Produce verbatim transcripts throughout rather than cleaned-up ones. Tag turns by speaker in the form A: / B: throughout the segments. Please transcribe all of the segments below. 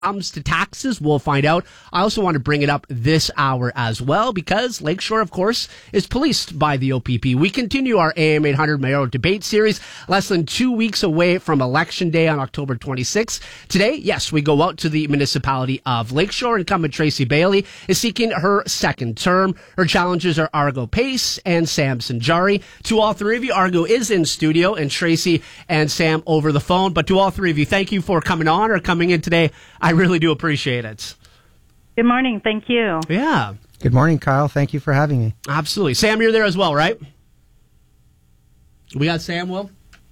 A: comes to taxes, we'll find out. I also want to bring it up this hour as well because Lakeshore, of course, is policed by the O P P. We continue our A M eight hundred mayoral debate series less than two weeks away from Election Day on October twenty-sixth. Today, yes, we go out to the municipality of Lakeshore. Incumbent Tracy Bailey is seeking her second term. Her challengers are Argo Pace and Sam Sinjari. To all three of you, Argo is in studio and Tracy and Sam over the phone. But to all three of you, thank you for coming on or coming in today. I really do appreciate it.
B: Good morning. Thank you.
A: Yeah.
C: Good morning, Kyle. Thank you for having me.
A: Absolutely. Sam, you're there as well, right? We got Sam, Will?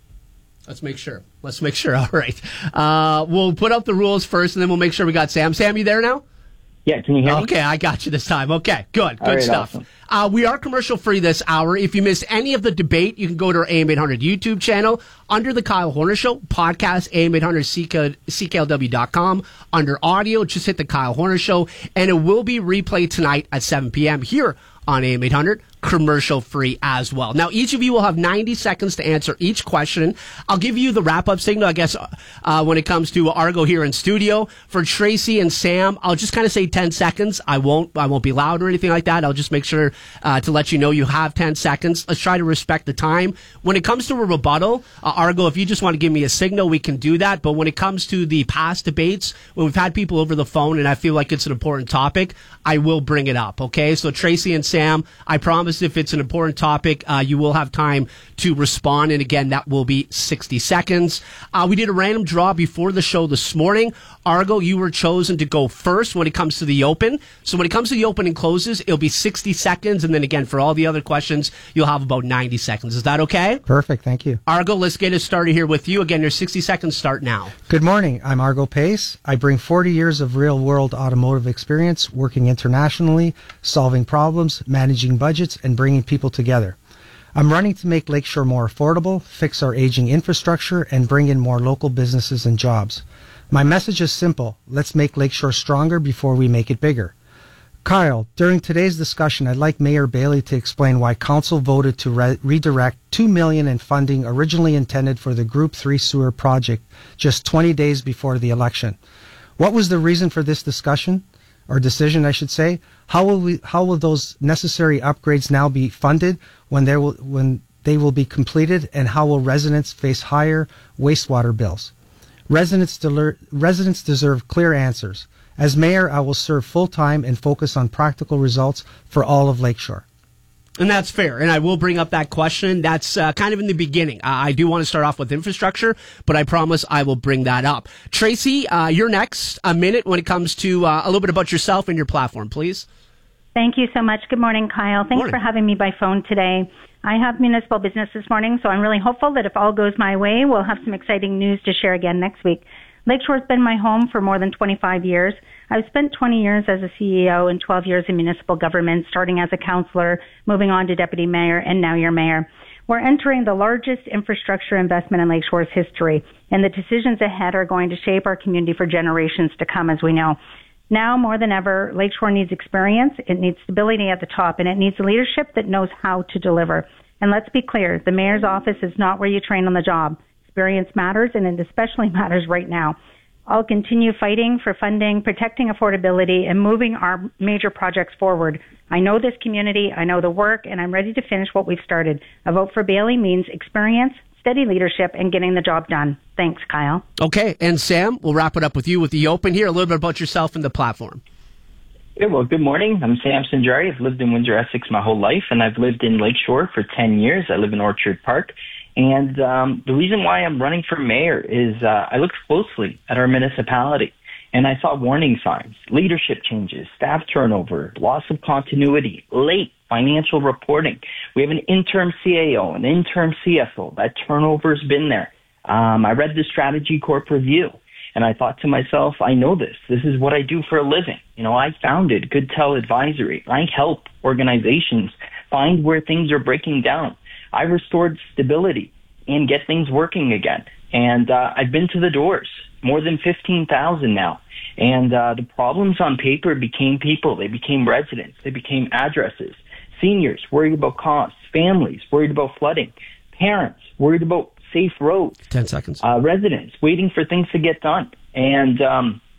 A: Let's make sure. Let's make sure. All right. Uh, we'll put up the rules first, and then we'll make sure we got Sam. Sam, you there now?
D: Yeah, can you hear me?
A: Okay, I got you this time. Okay, good. Good
D: All right,
A: stuff.
D: awesome.
A: Uh, we are commercial-free this hour. If you missed any of the debate, you can go to our A M eight hundred YouTube channel. Under the Kyle Horner Show, podcast, A M eight hundred C K L W dot com. Under audio, just hit the Kyle Horner Show, and it will be replayed tonight at seven p.m. here on A M eight hundred, commercial-free as well. Now, each of you will have ninety seconds to answer each question. I'll give you the wrap-up signal, I guess, uh, when it comes to Argo here in studio. For Tracy and Sam, I'll just kind of say ten seconds. I won't I won't be loud or anything like that. I'll just make sure uh, to let you know you have ten seconds. Let's try to respect the time. When it comes to a rebuttal, uh, Argo, if you just want to give me a signal, we can do that. But when it comes to the past debates, when we've had people over the phone and I feel like it's an important topic, I will bring it up, okay? So Tracy and Sam, I promise if it's an important topic, uh, you will have time to respond. And again, that will be sixty seconds. Uh, we did a random draw before the show this morning. Argo, you were chosen to go first when it comes to the open. So when it comes to the open and closes, it'll be sixty seconds. And then again, for all the other questions, you'll have about ninety seconds. Is that okay?
C: Perfect. Thank you.
A: Argo, let's get it started here with you. Again, your sixty seconds start now.
C: Good morning. I'm Argo Pace. I bring forty years of real-world automotive experience working internationally, solving problems, managing budgets, and bringing people together. I'm running to make Lakeshore more affordable, fix our aging infrastructure, and bring in more local businesses and jobs. My message is simple. Let's make Lakeshore stronger before we make it bigger. Kyle, during today's discussion, I'd like Mayor Bailey to explain why Council voted to re- redirect two million dollars in funding originally intended for the Group three sewer project just twenty days before the election. What was the reason for this discussion, or decision, I should say? How will we? How will those necessary upgrades now be funded when they will when they will be completed, and how will residents face higher wastewater bills? Residents, deler- residents deserve clear answers. As mayor, I will serve full-time and focus on practical results for all of Lakeshore.
A: And that's fair. And I will bring up that question. That's uh, kind of in the beginning. Uh, I do want to start off with infrastructure, but I promise I will bring that up. Tracy, uh, you're next. A minute when it comes to uh, a little bit about yourself and your platform, please.
B: Thank you so much. Good morning, Kyle. Thanks
A: Morning.
B: for having me by phone today. I have municipal business this morning, so I'm really hopeful that if all goes my way, we'll have some exciting news to share again next week. Lakeshore's been my home for more than twenty-five years. I've spent twenty years as a C E O and twelve years in municipal government, starting as a councillor, moving on to deputy mayor, and now your mayor. We're entering the largest infrastructure investment in Lakeshore's history, and the decisions ahead are going to shape our community for generations to come, as we know. Now more than ever, Lakeshore needs experience, it needs stability at the top, and it needs leadership that knows how to deliver. And let's be clear, the mayor's office is not where you train on the job. Experience matters, and it especially matters right now. I'll continue fighting for funding, protecting affordability, and moving our major projects forward. I know this community, I know the work, and I'm ready to finish what we've started. A vote for Bailey means experience, steady leadership, and getting the job done. Thanks, Kyle.
A: Okay, and Sam, we'll wrap it up with you with the open here. A little bit about yourself and the platform.
D: Yeah, well, good morning. I'm Sam Sinjari. I've lived in Windsor, Essex my whole life, and I've lived in Lakeshore for ten years. I live in Orchard Park. And um, the reason why I'm running for mayor is uh, I looked closely at our municipality, and I saw warning signs, leadership changes, staff turnover, loss of continuity, late financial reporting. We have an interim C A O, an interim C F O. That turnover's been there. Um, I read the Strategy Corp review, and I thought to myself, I know this. This is what I do for a living. You know, I founded Good Tell Advisory. I help organizations find where things are breaking down. I restored stability and get things working again. And uh, I've been to the doors, more than fifteen thousand now. And uh, the problems on paper became people. They became residents. They became addresses. Seniors worried about costs. Families worried about flooding. Parents worried about safe roads.
A: Ten seconds.
D: Uh, residents waiting for things to get done. And um,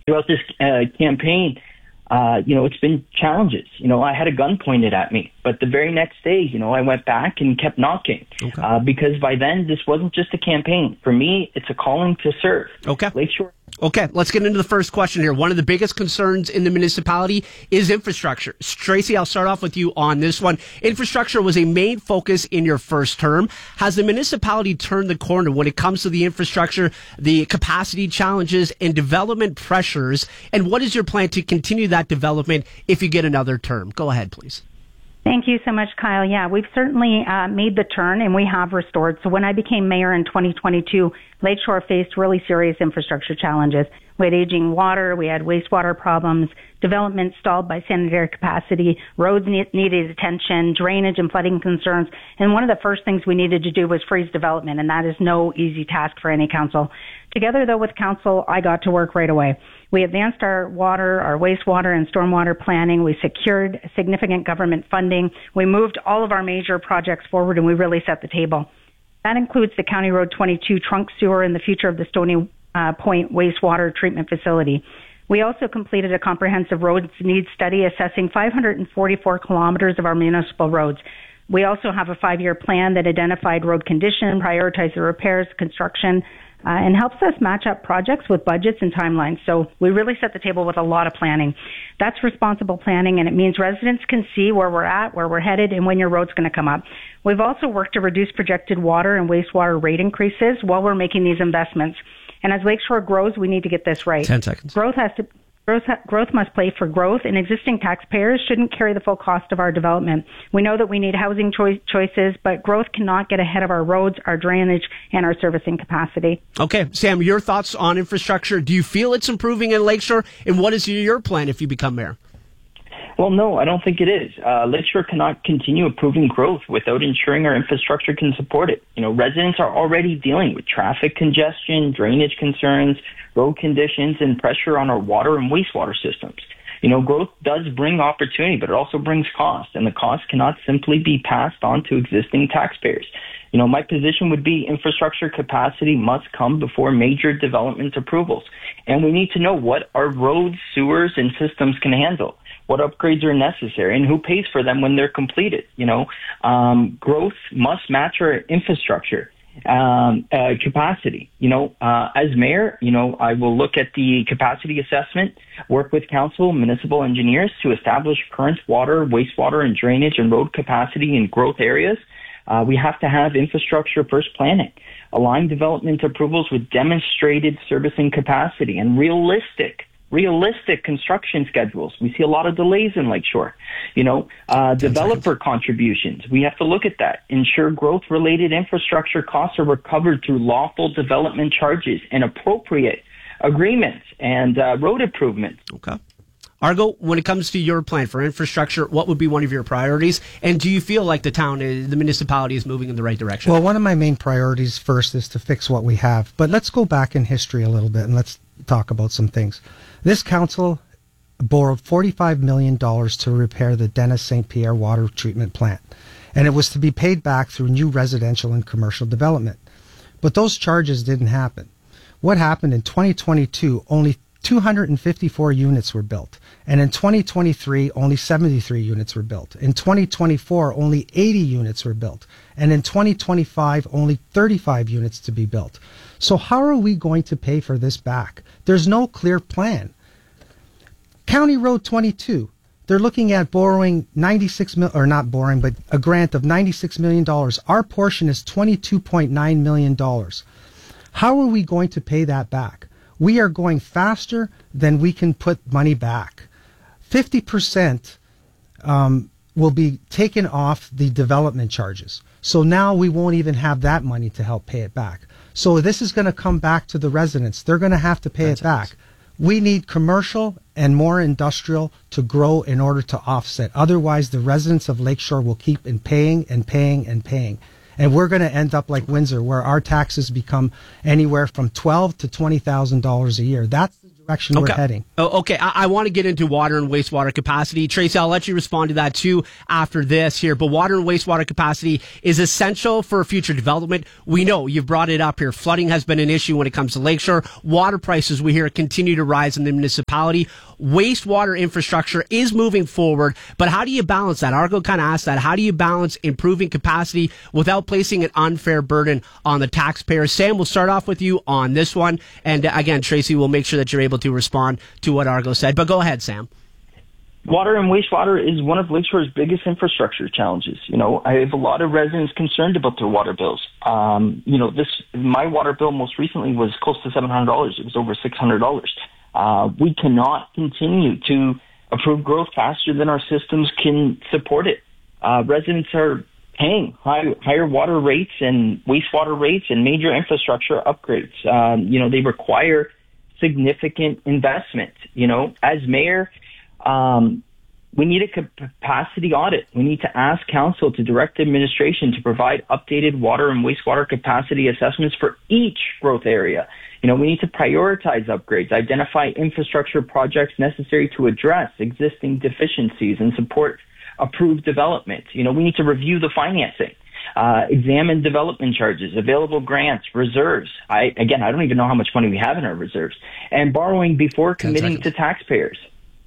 D: throughout this uh, campaign, uh, you know, it's been challenges. You know, I had a gun pointed at me, but the very next day, you know, I went back and kept knocking okay. uh, because by then this wasn't just a campaign. For me, it's a calling to serve.
A: Okay.
D: Lakeshore.
A: Okay, let's get into the first question here. One of the biggest concerns in the municipality is infrastructure. Tracy, I'll start off with you on this one. Infrastructure was a main focus in your first term. Has the municipality turned the corner when it comes to the infrastructure, the capacity challenges, and development pressures? And what is your plan to continue that development if you get another term? Go ahead, please.
B: Thank you so much, Kyle. Yeah, we've certainly uh, made the turn and we have restored. So when I became mayor in twenty twenty-two, Lakeshore faced really serious infrastructure challenges. We had aging water, we had wastewater problems, development stalled by sanitary capacity, roads need, needed attention, drainage and flooding concerns. And one of the first things we needed to do was freeze development, and that is no easy task for any council. Together, though, with council, I got to work right away. We advanced our water, our wastewater, and stormwater planning. We secured significant government funding. We moved all of our major projects forward, and we really set the table. That includes the County Road twenty-two trunk sewer and the future of the Stony uh, Point wastewater treatment facility. We also completed a comprehensive roads needs study assessing five hundred forty-four kilometers of our municipal roads. We also have a five-year plan that identified road condition, prioritized the repairs, construction, Uh, and helps us match up projects with budgets and timelines. So we really set the table with a lot of planning. That's responsible planning, and it means residents can see where we're at, where we're headed, and when your road's going to come up. We've also worked to reduce projected water and wastewater rate increases while we're making these investments. And as Lakeshore grows, we need to get this right.
A: Ten seconds.
B: Growth has to... Growth, growth must play for growth, and existing taxpayers shouldn't carry the full cost of our development. We know that we need housing choi- choices, but growth cannot get ahead of our roads, our drainage, and our servicing capacity.
A: Okay, Sam, your thoughts on infrastructure. Do you feel it's improving in Lakeshore, and what is your plan if you become mayor?
D: Well, no, I don't think it is. Uh, Lakeshore cannot continue approving growth without ensuring our infrastructure can support it. You know, residents are already dealing with traffic congestion, drainage concerns, road conditions, and pressure on our water and wastewater systems. You know, growth does bring opportunity, but it also brings cost, and the cost cannot simply be passed on to existing taxpayers. You know, my position would be infrastructure capacity must come before major development approvals, and we need to know what our roads, sewers, and systems can handle. What upgrades are necessary and who pays for them when they're completed. You know, um, growth must match our infrastructure um, uh, capacity. You know, uh, as mayor, you know, I will look at the capacity assessment, work with council, municipal engineers to establish current water, wastewater, and drainage and road capacity in growth areas. Uh, we have to have infrastructure first planning, align development approvals with demonstrated servicing capacity and realistic realistic construction schedules. We see a lot of delays in Lakeshore. You know, uh, developer contributions. We have to look at that. Ensure growth-related infrastructure costs are recovered through lawful development charges and appropriate agreements and uh, road improvements.
A: Okay. Argo, when it comes to your plan for infrastructure, what would be one of your priorities? And do you feel like the town, is, the municipality is moving in the right direction?
C: Well, one of my main priorities first is to fix what we have. But let's go back in history a little bit and let's talk about some things. This council borrowed forty-five million dollars to repair the Dennis Saint Pierre water treatment plant, and it was to be paid back through new residential and commercial development. But those charges didn't happen. What happened in twenty twenty-two, only two hundred fifty-four units were built, and in twenty twenty-three, only seventy-three units were built. In twenty twenty-four, only eighty units were built, and in twenty twenty-five, only thirty-five units to be built. So how are we going to pay for this back? There's no clear plan. County Road twenty-two, they're looking at borrowing ninety-six mil, or not borrowing, but a grant of ninety-six million dollars. Our portion is twenty-two point nine million dollars. How are we going to pay that back? We are going faster than we can put money back. fifty percent um, will be taken off the development charges. So now we won't even have that money to help pay it back. So this is going to come back to the residents. They're going to have to pay That's it back. Nice. We need commercial and more industrial to grow in order to offset. Otherwise, the residents of Lakeshore will keep in paying and paying and paying. And we're going to end up like Windsor, where our taxes become anywhere from twelve thousand to twenty thousand dollars a year. That's the direction
A: okay.
C: we're heading.
A: Oh, okay, I, I want to get into water and wastewater capacity. Tracy, I'll let you respond to that too after this here. But water and wastewater capacity is essential for future development. We know you've brought it up here. Flooding has been an issue when it comes to Lakeshore. Water prices, we hear, continue to rise in the municipality. Wastewater infrastructure is moving forward, but how do you balance that? Argo kind of asked that. How do you balance improving capacity without placing an unfair burden on the taxpayers? Sam, we'll start off with you on this one. And uh, again, Tracy, we'll make sure that you're able to respond to what Argo said. But go ahead, Sam.
D: Water and wastewater is one of Lakeshore's biggest infrastructure challenges. You know, I have a lot of residents concerned about their water bills. Um, you know, this my water bill most recently was close to seven hundred dollars. It was over six hundred dollars. Uh, we cannot continue to approve growth faster than our systems can support it. Uh, residents are paying high, higher water rates and wastewater rates and major infrastructure upgrades. Um, you know, they require significant investment. You know, as mayor, um, we need a capacity audit. We need to ask council to direct the administration to provide updated water and wastewater capacity assessments for each growth area. You know, we need to prioritize upgrades, identify infrastructure projects necessary to address existing deficiencies and support approved development. You know, we need to review the financing, uh, examine development charges, available grants, reserves. I, again, I don't even know how much money we have in our reserves, and borrowing before committing to taxpayers.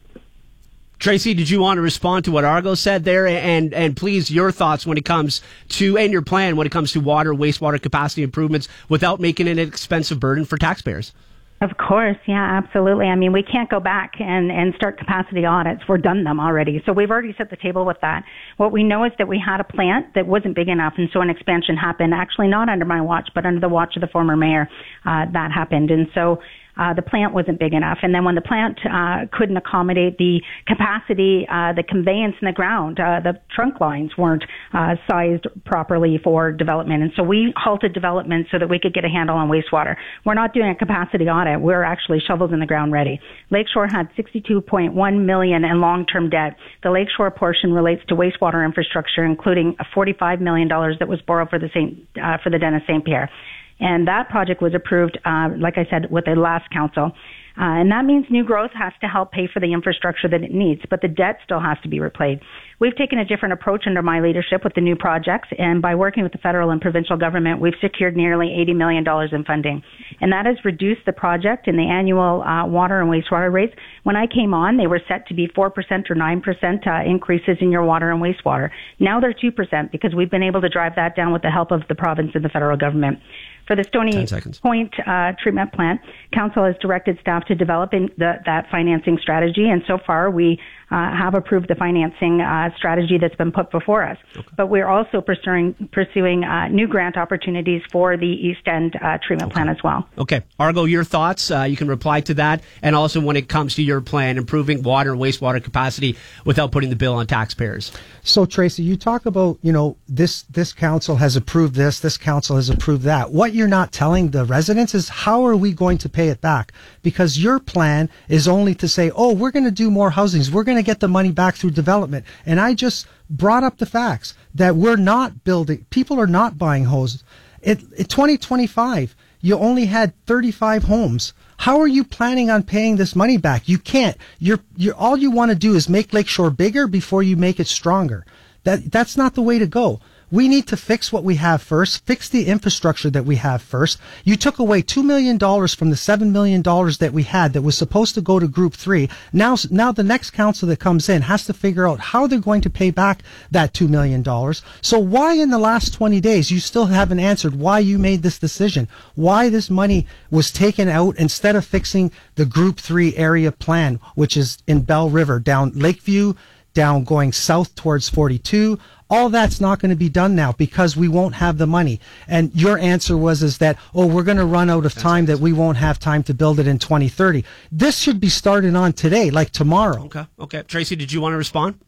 A: Tracy, did you want to respond to what Argo said there? And and please, your thoughts when it comes to, and your plan when it comes to water, wastewater capacity improvements without making it an expensive burden for taxpayers.
B: Of course, yeah, absolutely. I mean, we can't go back and, and start capacity audits. We've done them already. So we've already set the table with that. What we know is that we had a plant that wasn't big enough, and so an expansion happened, actually not under my watch, but under the watch of the former mayor, uh, that happened. And so Uh, the plant wasn't big enough. And then when the plant uh, couldn't accommodate the capacity, uh, the conveyance in the ground, uh, the trunk lines weren't uh, sized properly for development. And so we halted development so that we could get a handle on wastewater. We're not doing a capacity audit. We're actually shovels in the ground ready. Lakeshore had sixty-two point one million dollars in long-term debt. The Lakeshore portion relates to wastewater infrastructure, including forty-five million dollars that was borrowed for the Saint uh, for the Den of Saint Pierre. And that project was approved, uh, like I said, with the last council. Uh, and that means new growth has to help pay for the infrastructure that it needs, but the debt still has to be repaid. We've taken a different approach under my leadership with the new projects, and by working with the federal and provincial government, we've secured nearly eighty million dollars in funding. And that has reduced the project and the annual uh, water and wastewater rates. When I came on, they were set to be four percent or nine percent uh, increases in your water and wastewater. Now they're two percent because we've been able to drive that down with the help of the province and the federal government. For the Stony Point uh, treatment plant, council has directed staff to develop in the, that financing strategy, and so far we uh, have approved the financing uh, strategy that's been put before us. Okay. But we're also pursuing pursuing uh, new grant opportunities for the East End uh, treatment okay. plant as well.
A: Okay. Argo, your thoughts? Uh, you can reply to that. And also when it comes to your plan, improving water and wastewater capacity without putting the bill on taxpayers.
C: So, Tracy, you talk about, you know, this, this council has approved this, this council has approved that. What you're not telling the residents is how are we going to pay it back? Because your plan is only to say, oh, we're going to do more housings. We're going to get the money back through development. And I just brought up the facts that we're not building. People are not buying houses. In twenty twenty-five, you only had thirty-five homes. How are you planning on paying this money back? You can't. You're, you're, all you want to do is make Lakeshore bigger before you make it stronger. That, that's not the way to go. We need to fix what we have first, fix the infrastructure that we have first. You took away two million dollars from the seven million dollars that we had that was supposed to go to Group three. Now, now the next council that comes in has to figure out how they're going to pay back that two million dollars. So why in the last twenty days you still haven't answered why you made this decision, why this money was taken out instead of fixing the Group three area plan, which is in Bell River, down Lakeview, down going south towards forty-two. All that's not going to be done now because we won't have the money. And your answer was is that, oh, we're going to run out of time, that we won't have time to build it in twenty thirty. This should be started on today, like tomorrow.
A: Okay. Okay. Tracy, did you want to respond?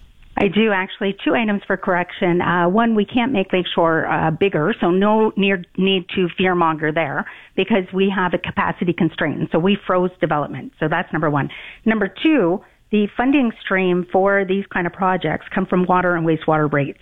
B: I do, actually. Two items for correction. Uh, one, we can't make Lakeshore uh, bigger, so no near, need to fearmonger there because we have a capacity constraint. And so we froze development. So that's number one. Number two, the funding stream for these kind of projects come from water and wastewater rates.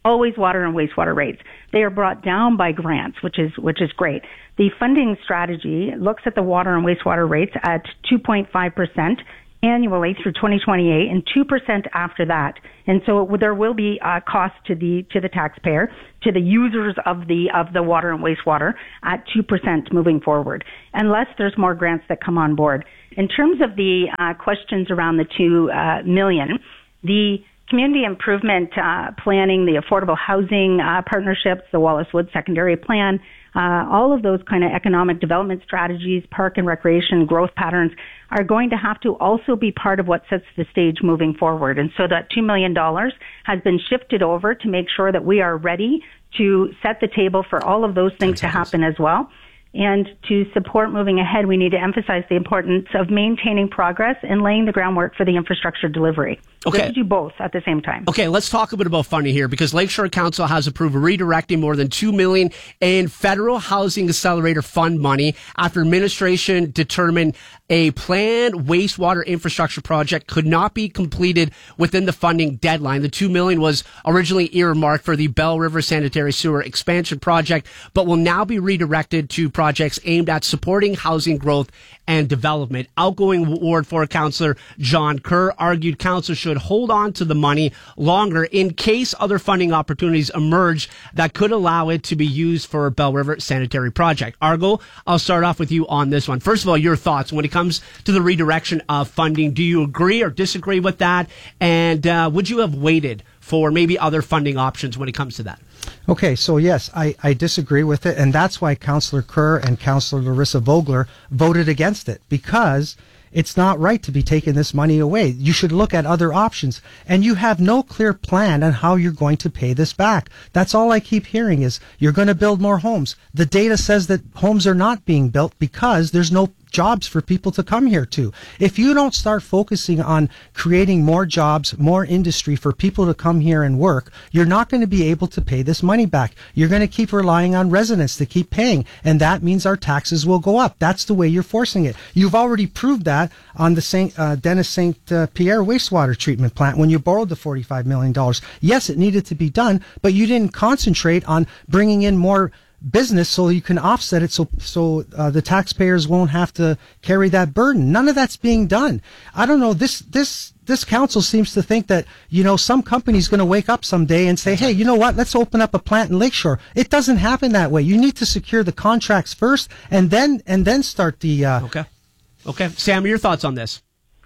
B: always water and wastewater rates. They are brought down by grants, which is which is great. The funding strategy looks at the water and wastewater rates at two point five percent annually through twenty twenty-eight and two percent after that. And so there will be a cost to the to the taxpayer, to the users of the of the water and wastewater at two percent moving forward, unless there's more grants that come on board. In terms of the uh, questions around the two uh, million, the community improvement uh, planning, the affordable housing uh, partnerships, the Wallace Woods secondary plan, uh, all of those kind of economic development strategies, park and recreation growth patterns are going to have to also be part of what sets the stage moving forward. And so that two million dollars has been shifted over to make sure that we are ready to set the table for all of those things to happen as well. And to support moving ahead, we need to emphasize the importance of maintaining progress and laying the groundwork for the infrastructure delivery.
A: Okay.
B: We have to do both at the same time.
A: Okay, let's talk a bit about funding here, because Lakeshore Council has approved redirecting more than two million dollars in federal Housing Accelerator Fund money after administration determined a planned wastewater infrastructure project could not be completed within the funding deadline. The two million dollars was originally earmarked for the Bell River Sanitary Sewer Expansion Project, but will now be redirected to projects aimed at supporting housing growth and development. Outgoing Ward four Councillor John Kerr argued council should hold on to the money longer in case other funding opportunities emerge that could allow it to be used for a Bell River Sanitary Project. Argo, I'll start off with you on this one. First of all, your thoughts when it comes to the redirection of funding. Do you agree or disagree with that? And uh, would you have waited for maybe other funding options when it comes to that?
C: Okay, so yes, I, I disagree with it, and that's why Councillor Kerr and Councillor Larissa Vogler voted against it, because it's not right to be taking this money away. You should look at other options, and you have no clear plan on how you're going to pay this back. That's all I keep hearing is you're going to build more homes. The data says that homes are not being built because there's no jobs for people to come here to. If you don't start focusing on creating more jobs, more industry for people to come here and work, you're not going to be able to pay this money back. You're going to keep relying on residents to keep paying, and that means our taxes will go up. That's the way you're forcing it. You've already proved that on the Saint uh, Dennis Saint Pierre wastewater treatment plant when you borrowed the forty-five million dollars. Yes, it needed to be done, but you didn't concentrate on bringing in more business so you can offset it so so uh, the taxpayers won't have to carry that burden. None of that's being done. I don't know, this this this council seems to think that, you know, some company's going to wake up someday and say, hey, you know what, let's open up a plant in Lakeshore. It doesn't happen that way. You need to secure the contracts first and then and then start the uh
A: Okay. Okay. Sam, your thoughts on this?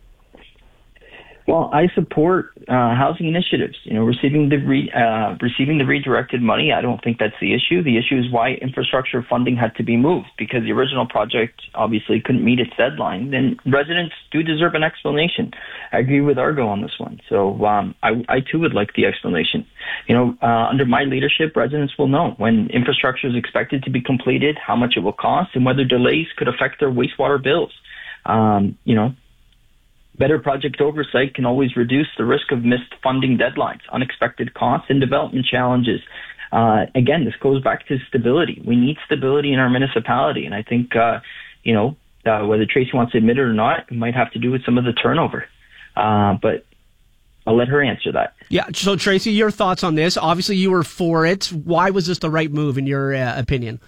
D: Well, I support uh, housing initiatives. You know, receiving the re- uh, receiving the redirected money, I don't think that's the issue. The issue is why infrastructure funding had to be moved, because the original project obviously couldn't meet its deadline. Then residents do deserve an explanation. I agree with Argo on this one. So um, I, I too would like the explanation. You know, uh, under my leadership, residents will know when infrastructure is expected to be completed, how much it will cost, and whether delays could affect their wastewater bills. Um, you know, better project oversight can always reduce the risk of missed funding deadlines, unexpected costs, and development challenges. Uh, again, this goes back to stability. We need stability in our municipality, and I think, uh, you know, uh, whether Tracy wants to admit it or not, it might have to do with some of the turnover. Uh, but I'll let her answer that.
A: Yeah, so Tracy, your thoughts on this? Obviously, you were for it. Why was this the right move, in your uh, opinion?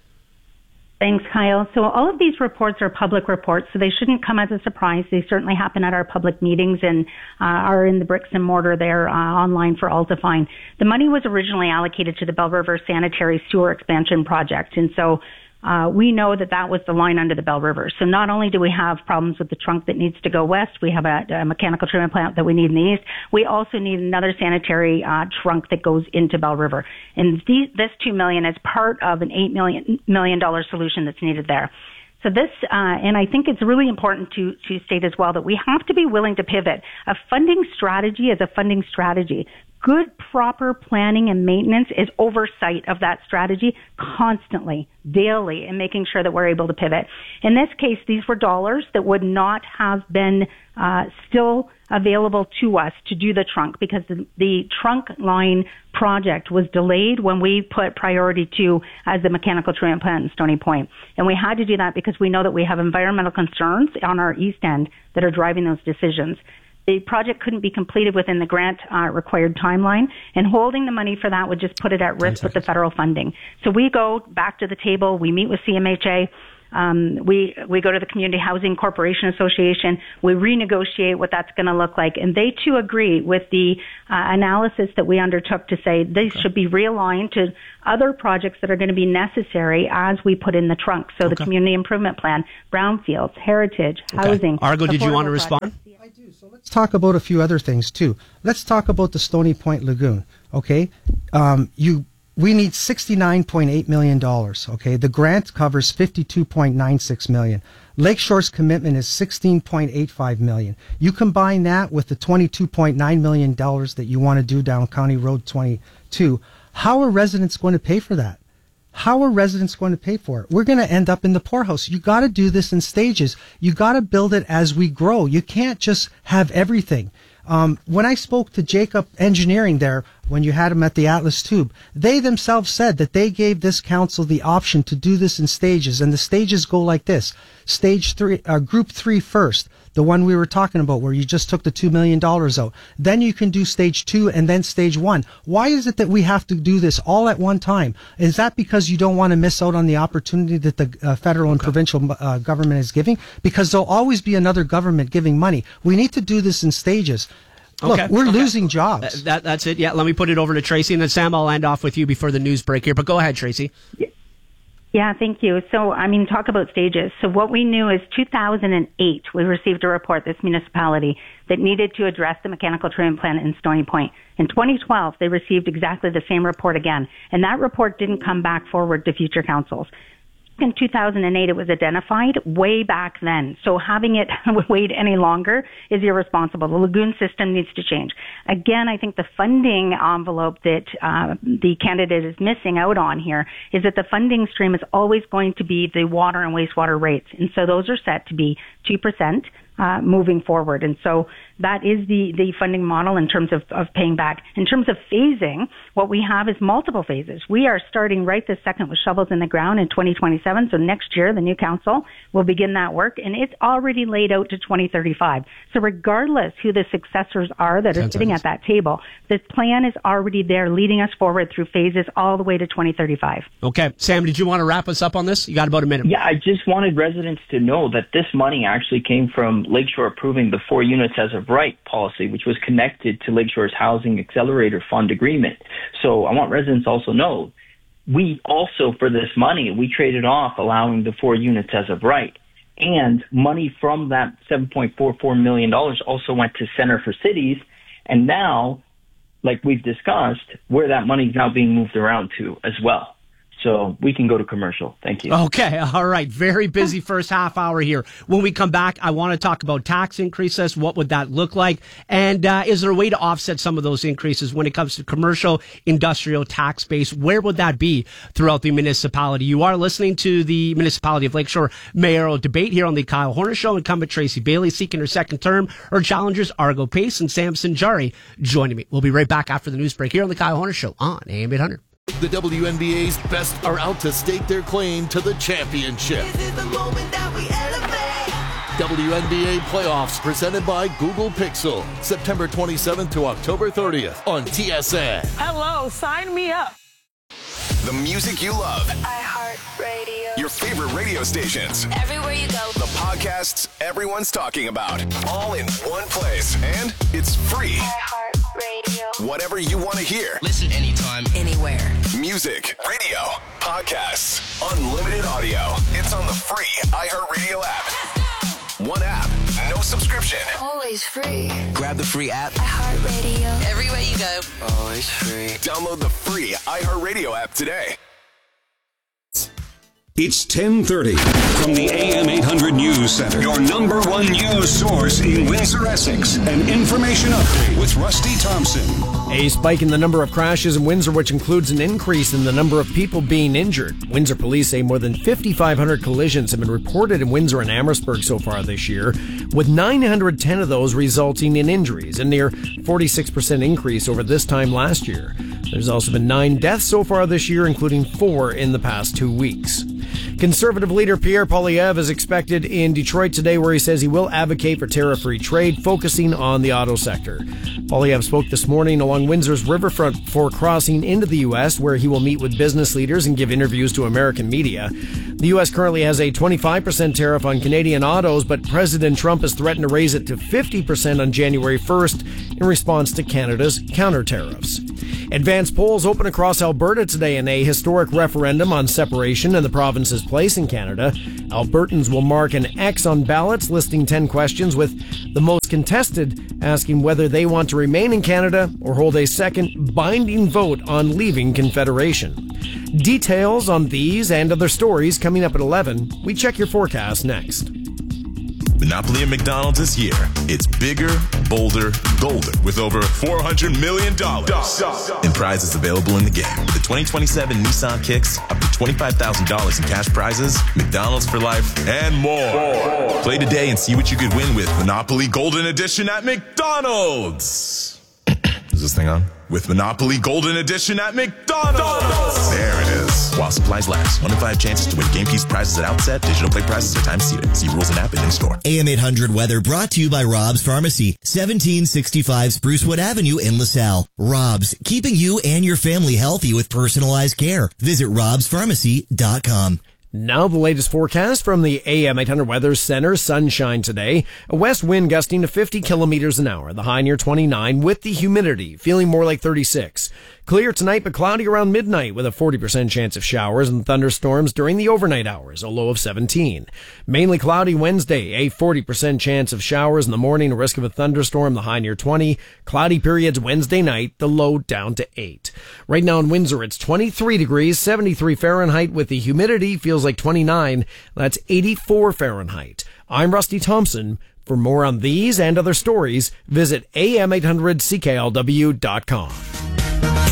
B: Thanks, Kyle. So all of these reports are public reports, so they shouldn't come as a surprise. They certainly happen at our public meetings and uh, are in the bricks and mortar there uh, online for all to find. The money was originally allocated to the Bell River Sanitary Sewer Expansion Project, and so uh, we know that that was the line under the Bell River. So not only do we have problems with the trunk that needs to go west, we have a, a mechanical treatment plant that we need in the east, we also need another sanitary uh, trunk that goes into Bell River. And the, this two million dollars is part of an eight million dollars solution that's needed there. So this, uh, and I think it's really important to, to state as well that we have to be willing to pivot. A funding strategy is a funding strategy. Good, proper planning and maintenance is oversight of that strategy constantly, daily, and making sure that we're able to pivot. In this case, these were dollars that would not have been uh, still available to us to do the trunk, because the, the trunk line project was delayed when we put priority two as the mechanical treatment plant in Stony Point. And we had to do that because we know that we have environmental concerns on our east end that are driving those decisions. the project couldn't be completed within the grant uh, required timeline, and holding the money for that would just put it at risk with the federal funding. So we go back to the table, we meet with C M H A, Um, we we go to the Community Housing Corporation Association. We renegotiate what that's going to look like, and they too agree with the uh, analysis that we undertook to say these okay. should be realigned to other projects that are going to be necessary as we put in the trunk. So okay. the Community Improvement Plan, brownfields, heritage, okay. housing.
A: Argo, did you want to respond?
B: Projects.
C: I do. So let's talk about a few other things too. Let's talk about the Stony Point Lagoon. Okay, um, you. We need sixty-nine point eight million dollars, okay? The grant covers fifty-two point nine six million dollars. Lakeshore's commitment is sixteen point eight five million dollars. You combine that with the twenty-two point nine million dollars that you want to do down County Road twenty-two. How are residents going to pay for that? How are residents going to pay for it? We're going to end up in the poorhouse. You got to do this in stages. You got to build it as we grow. You can't just have everything. Um, when I spoke to Jacob Engineering there, when you had them at the Atlas Tube, they themselves said that they gave this council the option to do this in stages, and the stages go like this. Stage three, uh, group three first, the one we were talking about where you just took the two million dollars out. Then you can do stage two and then stage one. Why is it that we have to do this all at one time? Is that because you don't want to miss out on the opportunity that the uh, federal and provincial uh, government is giving? Because there'll always be another government giving money. We need to do this in stages. Look, okay. we're okay. losing jobs.
A: Uh, that, that's it. Yeah, let me put it over to Tracy, and then Sam, I'll end off with you before the news break here. But go ahead, Tracy.
B: Yeah, thank you. So, I mean, talk about stages. So what we knew is two thousand eight, we received a report, this municipality, that needed to address the mechanical treatment plant in Stony Point. In twenty twelve, they received exactly the same report again, and that report didn't come back forward to future councils. In two thousand eight, it was identified way back then. So having it wait any longer is irresponsible. The lagoon system needs to change. Again, I think the funding envelope that uh, the candidate is missing out on here is that the funding stream is always going to be the water and wastewater rates. And so those are set to be two percent. Uh, moving forward. And so that is the, the funding model in terms of, of paying back. In terms of phasing, what we have is multiple phases. We are starting right this second with shovels in the ground in twenty twenty-seven. So next year, the new council will begin that work, and it's already laid out to twenty thirty-five. So regardless who the successors are that are Ten sitting seconds. At that table, the plan is already there leading us forward through phases all the way to twenty thirty-five.
A: Okay. Sam, did you want to wrap us up on this? You got about a minute.
D: Yeah, I just wanted residents to know that this money actually came from Lakeshore approving the four units as of right policy, which was connected to Lakeshore's Housing Accelerator Fund agreement. So I want residents to also know, we also, for this money, we traded off allowing the four units as of right. And money from that seven point four four million dollars also went to Center for Cities. And now, like we've discussed, where that money is now being moved around to as well. So we can go to commercial. Thank you.
A: Okay. All right. Very busy first half hour here. When we come back, I want to talk about tax increases. What would that look like? And uh, is there a way to offset some of those increases when it comes to commercial, industrial tax base? Where would that be throughout the municipality? You are listening to the Municipality of Lakeshore mayoral debate here on the Kyle Horner Show. Incumbent Tracy Bailey seeking her second term. Her challengers, Argo Pace and Samson Jari, joining me. We'll be right back after the news break here on the Kyle Horner Show on A M eight hundred.
E: The W N B A's best are out to stake their claim to the championship.
F: This is the moment that we elevate.
E: W N B A playoffs presented by Google Pixel. September twenty-seventh to October thirtieth on T S N.
F: Hello, sign me up.
G: The music you love.
F: iHeartRadio.
G: Your favorite radio stations.
F: Everywhere you go.
G: The podcasts everyone's talking about. All in one place. And it's free.
F: iHeartRadio.
G: Whatever you want to hear.
H: Listen anytime,
F: anywhere.
G: Music, radio, podcasts, unlimited audio. It's on the free iHeartRadio app. One app, no subscription.
F: Always free.
H: grab the free app.
F: iHeartRadio. Everywhere you go.
H: Always free.
G: Download the free iHeartRadio app today.
I: It's ten thirty from the A M eight hundred News Center, your number one news source in Windsor, Essex. An information update with Rusty Thompson.
J: A spike in the number of crashes in Windsor, which includes an increase in the number of people being injured. Windsor police say more than fifty-five hundred collisions have been reported in Windsor and Amherstburg so far this year, with nine hundred ten of those resulting in injuries, a near forty-six percent increase over this time last year. There's also been nine deaths so far this year, including four in the past two weeks. Conservative leader Pierre Poilievre is expected in Detroit today, where he says he will advocate for tariff-free trade, focusing on the auto sector. Poilievre spoke this morning along Windsor's riverfront before crossing into the U S, where he will meet with business leaders and give interviews to American media. The U S currently has a twenty-five percent tariff on Canadian autos, but President Trump has threatened to raise it to fifty percent on January first in response to Canada's counter-tariffs. Advanced polls open across Alberta today in a historic referendum on separation and the province's place in Canada. Albertans will mark an X on ballots listing ten questions, with the most contested asking whether they want to remain in Canada or hold a second binding vote on leaving Confederation. Details on these and other stories coming up at eleven. We check your forecast next.
K: Monopoly at McDonald's is here. It's bigger, bolder, golden, with over four hundred million dollars in prizes available in the game. With the twenty twenty-seven Nissan Kicks, up to twenty-five thousand dollars in cash prizes, McDonald's for life, and more. Play today and see what you could win with Monopoly Golden Edition at McDonald's. Is this thing on? With Monopoly Golden Edition at McDonald's. There it is. While supplies last. One in five chances to win game piece prizes at outset. Digital play prizes are time seated. See rules and app and in-store.
L: A M eight hundred weather brought to you by Rob's Pharmacy, seventeen sixty-five Sprucewood Avenue in LaSalle. Rob's, keeping you and your family healthy with personalized care. Visit robs pharmacy dot com.
J: Now the latest forecast from the A M eight hundred Weather Center. Sunshine today. A west wind gusting to fifty kilometers an hour. The high near twenty-nine, with the humidity feeling more like thirty-six. Clear tonight, but cloudy around midnight, with a forty percent chance of showers and thunderstorms during the overnight hours, a low of seventeen. Mainly cloudy Wednesday, a forty percent chance of showers in the morning, a risk of a thunderstorm, the high near twenty. Cloudy periods Wednesday night, the low down to eight. Right now in Windsor, it's twenty-three degrees, seventy-three Fahrenheit, with the humidity feels like twenty-nine. That's eighty-four Fahrenheit. I'm Rusty Thompson. For more on these and other stories, visit A M eight hundred C K L W dot com.